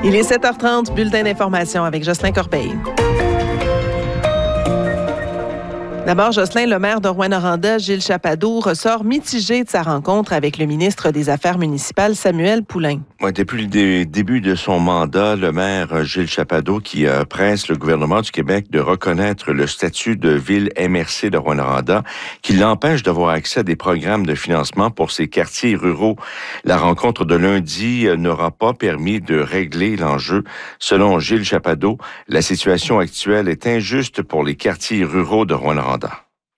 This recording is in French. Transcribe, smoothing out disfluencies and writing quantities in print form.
Il est 7h30, bulletin d'information avec Jocelyn Corbeil. D'abord, Jocelyn, le maire de Rouyn-Noranda, Gilles Chappadeau, ressort mitigé de sa rencontre avec le ministre des Affaires municipales, Samuel Poulain. Ouais, depuis le début de son mandat, le maire Gilles Chappadeau qui presse le gouvernement du Québec de reconnaître le statut de ville MRC de Rouyn-Noranda, qui l'empêche d'avoir accès à des programmes de financement pour ses quartiers ruraux. La rencontre de lundi n'aura pas permis de régler l'enjeu. Selon Gilles Chappadeau, la situation actuelle est injuste pour les quartiers ruraux de Rouyn-Noranda.